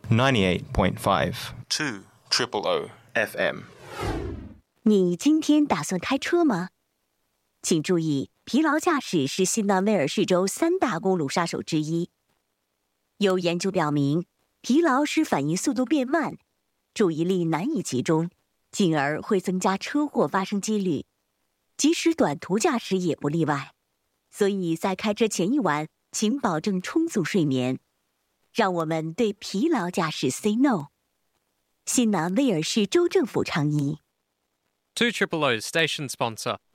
98.5 2 Triple O FM。 你今天打算开车吗？请注意，疲劳驾驶是新南威尔士州3大公路杀手之一。有研究表明，疲劳使反应速度变慢，注意力难以集中，进而会增加车祸发生几率，即使短途驾驶也不例外。所以在开车前一晚，请保证充足睡眠。让我们对疲劳驾驶 say no。新南威尔士州政府倡议。 2 Triple O's station sponsor.